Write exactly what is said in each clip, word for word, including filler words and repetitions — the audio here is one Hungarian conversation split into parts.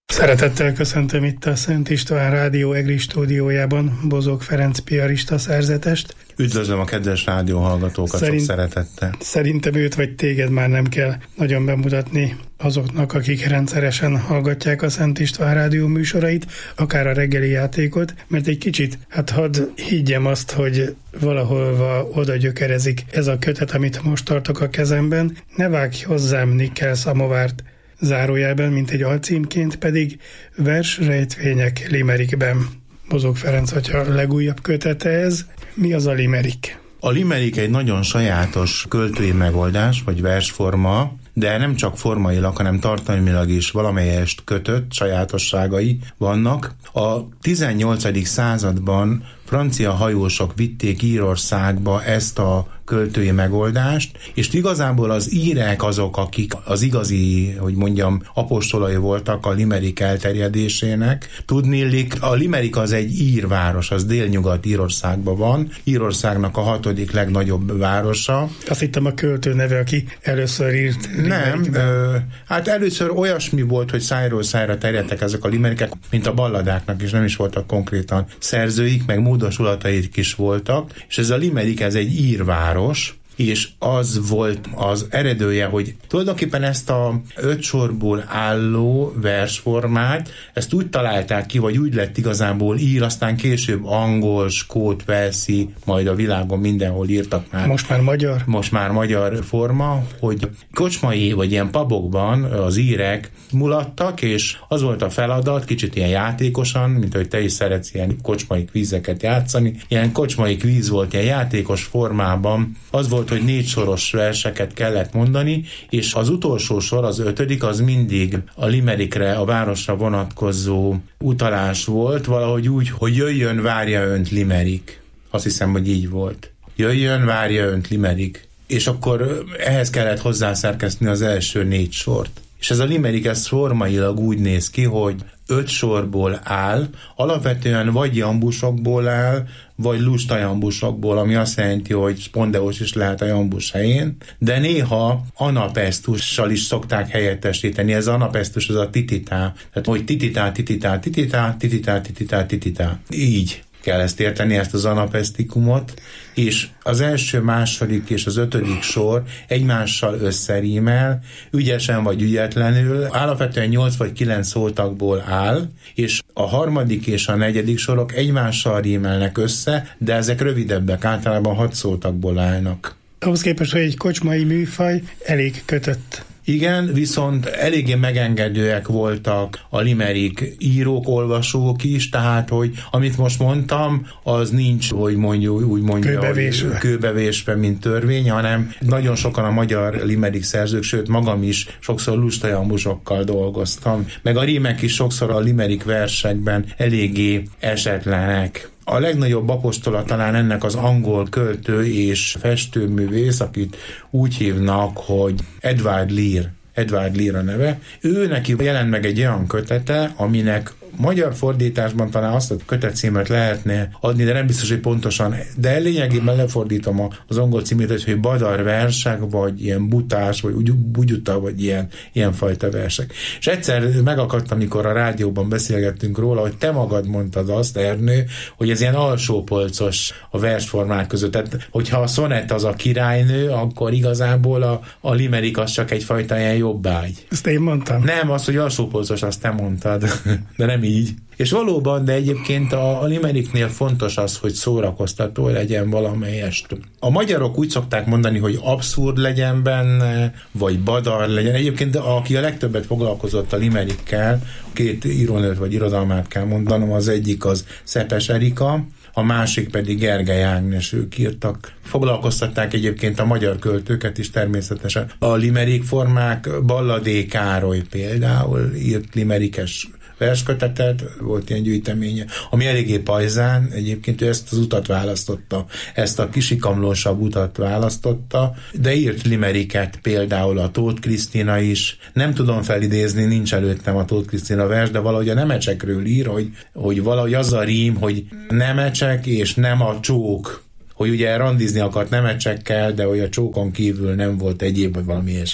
Szeretettel köszöntöm itt a Szent István Rádió EGRI stúdiójában Bozók Ferenc piarista szerzetest. Üdvözlöm a kedves rádióhallgatókat, Szerint, sok szeretettel. Szerintem őt vagy téged már nem kell nagyon bemutatni azoknak, akik rendszeresen hallgatják a Szent István Rádió műsorait, akár a reggeli játékot, mert egy kicsit, hát hadd higgyem azt, hogy valahol oda gyökerezik ez a kötet, amit most tartok a kezemben. Ne vágj hozzám Nikkel Szamovárt, zárójelben, mint egy alcímként pedig versrejtvények Limerickben. Bozók Ferenc atya a legújabb kötete ez. Mi az a limerick? A limerick egy nagyon sajátos költői megoldás, vagy versforma, de nem csak formailag, hanem tartalmilag is valamelyest kötött sajátosságai vannak. A tizennyolcadik században francia hajósok vitték Írországba ezt a költői megoldást, és igazából az írek azok, akik az igazi, hogy mondjam, apostolai voltak a limerick elterjedésének. Tudniillik, a Limerick az egy írváros, az délnyugat Írországban van, Írországnak a hatodik legnagyobb városa. Azt hittem a költő neve, aki először írt Nem, ö, hát először olyasmi volt, hogy szájról szájra terjedtek ezek a limerickek, mint a balladáknak is, nem is voltak konkrétan szerzőik, meg módosulataik is voltak, és ez a Limerick, ez egy írváros, és az volt az eredője, hogy tulajdonképpen ezt a öt sorból álló versformát, ezt úgy találták ki, vagy úgy lett igazából ír, aztán később angol, skót, velszi, majd a világon mindenhol írtak már. Most már magyar? Most már magyar forma, hogy kocsmai, vagy ilyen pubokban az írek mulattak, és az volt a feladat, kicsit ilyen játékosan, mint hogy te is szeretsz ilyen kocsmai kvízeket játszani, ilyen kocsmai kvíz volt, ilyen játékos formában, az volt, hogy négy soros verseket kellett mondani, és az utolsó sor, az ötödik, az mindig a Limerickre, a városra vonatkozó utalás volt, valahogy úgy, hogy jöjjön, várja önt Limerick. Azt hiszem, hogy így volt. Jöjjön, várja önt Limerick. És akkor ehhez kellett hozzászerkeszteni az első négy sort. És ez a Limerick, ez formailag úgy néz ki, hogy öt sorból áll, alapvetően vagy jambusokból áll, vagy lusta jambusokból, ami azt jelenti, hogy spondeus is lehet a jambus helyén, de néha anapesztussal is szokták helyettesíteni. Ez anapesztus, az a tititá. Tehát, hogy tititá, tititá, tititá, tititá, tititá, tititá. Így kell ezt érteni, ezt az anapesztikumot, és az első, második és az ötödik sor egymással összerímel, ügyesen vagy ügyetlenül, alapvetően nyolc vagy kilenc szótagból áll, és a harmadik és a negyedik sorok egymással rímelnek össze, de ezek rövidebbek, általában hat szótagból állnak. Ahhoz képest, hogy egy kocsmai műfaj elég kötött. Igen, viszont eléggé megengedőek voltak a Limerick írók, olvasók is, tehát, hogy amit most mondtam, az nincs, hogy mondjuk, úgy mondja, kőbevésve. kőbevésve, mint törvény, hanem nagyon sokan a magyar Limerick szerzők, sőt magam is sokszor lustajambusokkal dolgoztam, meg a rímek is sokszor a Limerick versekben eléggé esetlenek. A legnagyobb apostola talán ennek az angol költő és festőművész, akit úgy hívnak, hogy Edward Lear. Edward Lear a neve. Ő neki jelent meg egy olyan kötete, aminek magyar fordításban talán azt a kötetcímet lehetne adni, de nem biztos, hogy pontosan, de lényegében lefordítom az angol címét, hogy badar versek, vagy ilyen butás, vagy bugyuta, vagy ilyen, ilyen fajta versek. És egyszer megakadt, amikor a rádióban beszélgettünk róla, hogy te magad mondtad azt, Ernő, hogy ez ilyen alsópolcos a versformák között. Tehát, hogyha a szonett az a királynő, akkor igazából a, a Limerick az csak egyfajta ilyen jobbágy. Ezt én mondtam. Nem, az, hogy alsópolcos, azt te mondtad, de nem így. És valóban, de egyébként a, a Limericknél fontos az, hogy szórakoztató legyen valamelyest. A magyarok úgy szokták mondani, hogy abszurd legyen benne, vagy badar legyen. Egyébként aki a legtöbbet foglalkozott a Limerickkel, két írónőt vagy irodalmát kell mondanom, az egyik az Szepes Erika, a másik pedig Gergely Ágnes, ők írtak. Foglalkoztatták egyébként a magyar költőket is természetesen. A Limerick formák, Balladé Károly például írt limerickes verskötetet, volt ilyen gyűjteménye, ami eléggé pajzán, egyébként ő ezt az utat választotta, ezt a kisikamlósabb utat választotta, de írt limericket például a Tóth Krisztina is. Nem tudom felidézni, nincs előttem a Tóth Krisztina vers, de valahogy a nemecsekről ír, hogy, hogy valahogy az a rím, hogy nemecsek és nem a csók, hogy ugye randizni akart nemecsekkel, de hogy a csókon kívül nem volt egyéb, vagy valami ilyesmi.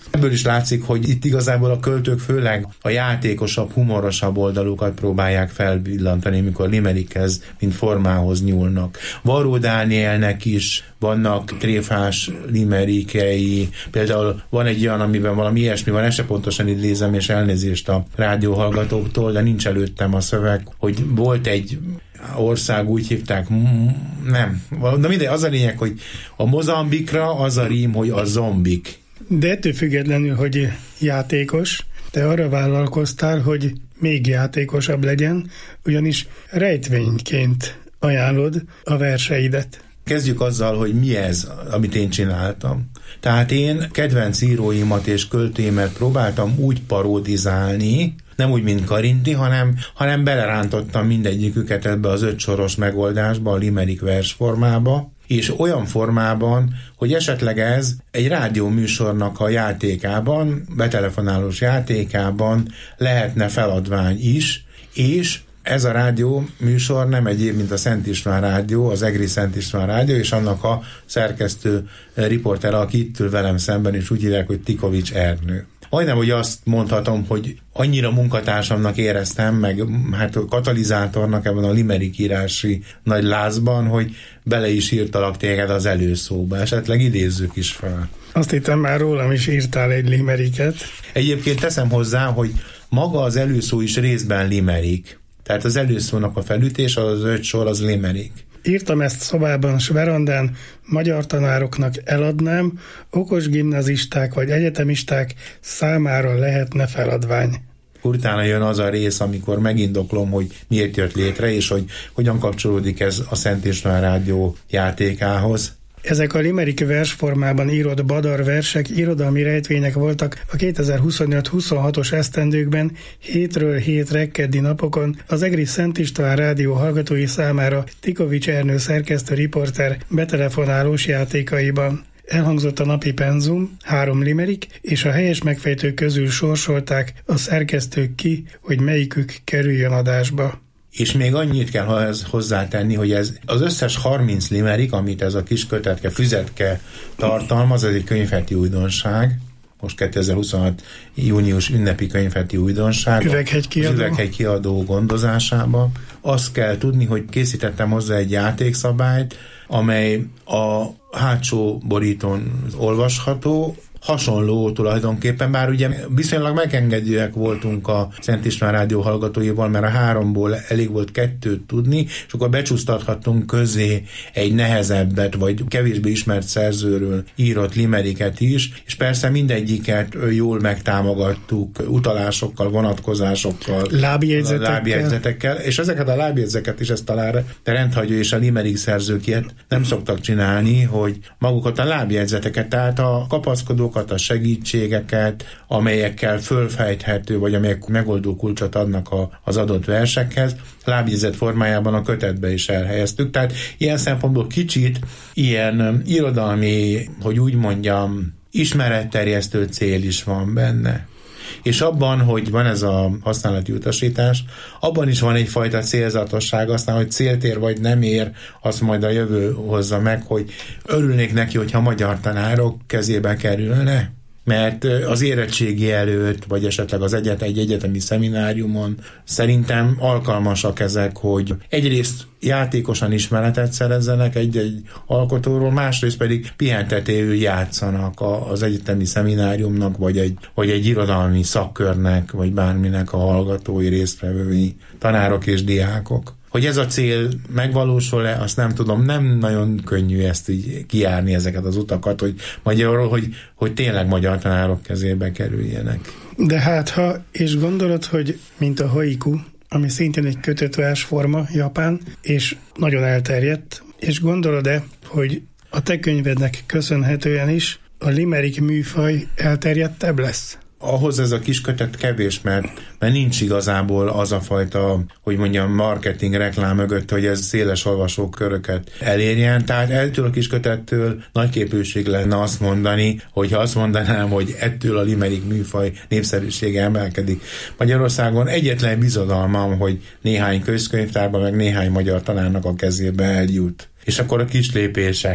Ebből is látszik, hogy itt igazából a költők főleg a játékosabb, humorosabb oldalukat próbálják felvillantani, mikor limerikhez, mint formához nyúlnak. Varró Dánielnek is vannak tréfás limerikei, például van egy olyan, amiben valami ilyesmi van, ezt se pontosan idézem, és elnézést a rádióhallgatóktól, de nincs előttem a szöveg, hogy volt egy ország, úgy hívták, nem, de mindegy, az a lényeg, hogy a Mozambikra az a rím, hogy a zombik. De ettől függetlenül, hogy játékos, te arra vállalkoztál, hogy még játékosabb legyen, ugyanis rejtvényként ajánlod a verseidet. Kezdjük azzal, hogy mi ez, amit én csináltam. Tehát én kedvenc íróimat és költőimet próbáltam úgy paródizálni, nem úgy, mint Karinti, hanem, hanem belerántottam mindegyiküket ebbe az öt soros megoldásba, a limerik versformába, és olyan formában, hogy esetleg ez egy rádióműsornak a játékában, betelefonálós játékában lehetne feladvány is, és ez a rádió műsor nem egyéb, mint a Szent István Rádió, az Egri Szent István Rádió, és annak a szerkesztő riporter, aki itt ül velem szemben, és úgy hívják, hogy Tikovics Ernő. Majdnem, hogy azt mondhatom, hogy annyira munkatársamnak éreztem, meg hát katalizátornak ebben a limerik írási nagy lázban, hogy bele is írtalak téged az előszóba. Esetleg idézzük is fel. Azt hittem, már rólam is írtál egy limeriket. Egyébként teszem hozzá, hogy maga az előszó is részben limerik. Tehát az előszónak a felütés, az öt sor, az limerik. Írtam ezt szobában, s verandán, magyar tanároknak eladnám, okos gimnazisták vagy egyetemisták számára lehetne feladvány. Utána jön az a rész, amikor megindoklom, hogy miért jött létre, és hogy hogyan kapcsolódik ez a Szent István Rádió játékához. Ezek a limerik versformában írott badar versek irodalmi rejtvények voltak a kétezer-huszonöt-huszonhatos esztendőkben hétről hét rekkeddi napokon az Egri Szent István Rádió hallgatói számára Tikovics Ernő szerkesztő riporter betelefonálós játékaiban. Elhangzott a napi penzum, három limerik, és a helyes megfejtők közül sorsolták a szerkesztők ki, hogy melyikük kerüljön adásba. És még annyit kell hozzátenni, hogy ez az összes harminc limerik, amit ez a kis kötetke, füzetke tartalmaz, ez egy könyvheti újdonság. Most kétezer-huszonhat június ünnepi könyvheti újdonság. Üveghegy kiadó. Üveghegy kiadó gondozásába. Azt kell tudni, hogy készítettem hozzá egy játékszabályt, amely a hátsó borítón olvasható, hasonló tulajdonképpen, bár ugye viszonylag megengedőek voltunk a Szent István Rádió hallgatóival, mert a háromból elég volt kettőt tudni, és akkor becsúsztathattunk közé egy nehezebbet, vagy kevésbé ismert szerzőről írott limeriket is, és persze mindegyiket jól megtámogattuk utalásokkal, vonatkozásokkal, lábjegyzetekkel, lábjegyzetekkel és ezeket a lábjegyzeteket is ezt talán a rendhagyó és a limerik szerzők ilyet nem szoktak csinálni, hogy magukat a lábjegyzeteket, tehát a kapaszkodók, a segítségeket, amelyekkel fölfejthető, vagy amelyek megoldó kulcsot adnak a, az adott versekhez, lábjegyzet formájában a kötetbe is elhelyeztük. Tehát ilyen szempontból kicsit ilyen irodalmi, hogy úgy mondjam, ismeretterjesztő cél is van benne. És abban, hogy van ez a használati utasítás, abban is van egyfajta célzatosság, aztán, hogy célt ér vagy nem ér, azt majd a jövő hozza meg, hogy örülnék neki, hogyha magyar tanárok kezébe kerülne, mert az érettségi előtt, vagy esetleg az egyet, egy egyetemi szemináriumon szerintem alkalmasak ezek, hogy egyrészt játékosan ismeretet szerezzenek egy-egy alkotóról, másrészt pedig pihentetőül játszanak az egyetemi szemináriumnak, vagy egy, vagy egy irodalmi szakkörnek, vagy bárminek a hallgatói, résztvevői, tanárok és diákok. Hogy ez a cél megvalósul-e, azt nem tudom, nem nagyon könnyű ezt így kijárni, ezeket az utakat, hogy magyarul, hogy, hogy tényleg magyar tanárok kezébe kerüljenek. De hát ha, és gondolod, hogy mint a haiku, ami szintén egy kötött versforma, japán, és nagyon elterjedt, és gondolod-e, hogy a te könyvednek köszönhetően is a limerik műfaj elterjedtebb lesz? Ahhoz ez a kis kötet kevés, mert, mert nincs igazából az a fajta, hogy mondjam, marketing, reklám mögött, hogy ez széles olvasóköröket elérjen. Tehát ettől a kis kötettől nagy képűség lenne azt mondani, hogyha azt mondanám, hogy ettől a limerik műfaj népszerűsége emelkedik. Magyarországon egyetlen bizodalmam, hogy néhány közkönyvtárban, meg néhány magyar tanárnak a kezébe eljut. És akkor a kis lépések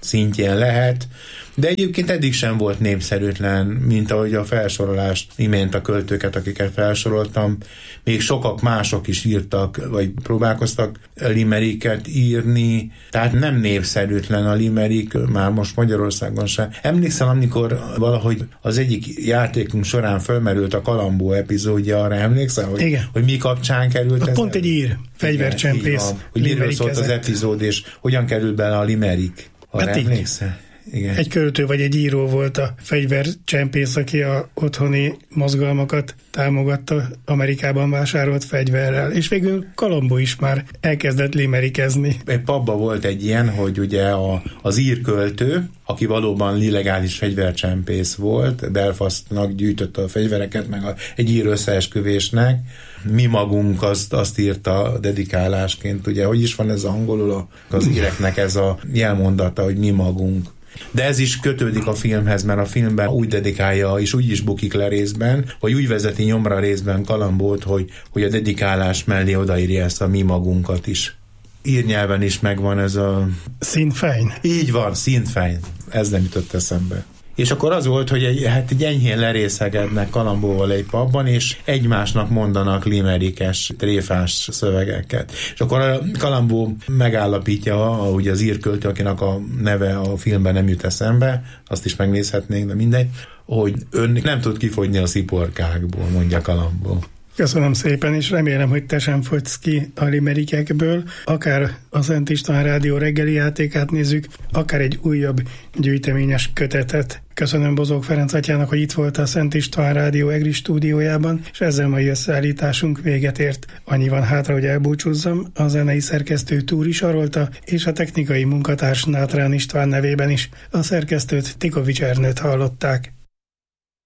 szintjén lehet, de egyébként eddig sem volt népszerűtlen, mint ahogy a felsorolást, imént a költőket, akiket felsoroltam, még sokak mások is írtak, vagy próbálkoztak limericket írni, tehát nem népszerűtlen a limerick, már most Magyarországon sem. Emlékszem, amikor valahogy az egyik játékunk során fölmerült a Kalambó epizódja, arra emlékszel, hogy, hogy mi kapcsán került ez? Pont egy ír, fegyvercsempész. Igen, hogy miről szólt az epizód, és hogyan került bele a limerick. Arra hát emlékszel? Igen. Egy költő vagy egy író volt a fegyvercsempész, aki a otthoni mozgalmakat támogatta Amerikában vásárolt fegyverrel, és végül Kalambó is már elkezdett limerikezni. Egy pubban volt egy ilyen, hogy ugye a, az ír költő, aki valóban illegális fegyvercsempész volt, Belfastnak gyűjtötte a fegyvereket, meg a, egy ír összeesküvésnek, mi magunk azt, azt írta dedikálásként, ugye, hogy is van ez angolul az íreknek ez a jelmondata, hogy mi magunk. De ez is kötődik a filmhez, mert a filmben úgy dedikálja, és úgy is bukik le részben, vagy úgy vezeti nyomra részben Kalambót, hogy, hogy a dedikálás mellé odaírja ezt a mi magunkat is. Írnyelven is megvan ez a... Sinn Féin. Így van, Sinn Féin. Ez nem jutott eszembe. És akkor az volt, hogy egy, hát egy enyhén lerészegednek Kalambóval egy pubban, és egymásnak mondanak limerickes, tréfás szövegeket. És akkor a Kalambó megállapítja, ahogy az ír költő, akinek a neve a filmben nem jut eszembe, azt is megnézhetnénk, de mindegy, hogy ön nem tud kifogyni a sziporkákból, mondja Kalambó. Köszönöm szépen, és remélem, hogy te sem fogysz ki a limerickekből. Akár a Szent István Rádió reggeli játékát nézzük, akár egy újabb gyűjteményes kötetet. Köszönöm Bozók Ferenc atyának, hogy itt volt a Szent István Rádió EGRI stúdiójában, és ezzel mai összeállításunk véget ért. Annyi van hátra, hogy elbúcsúzzam, a zenei szerkesztő Túri Sarolta, és a technikai munkatárs Nátrán István nevében is. A szerkesztőt Tikovics Ernőt hallották.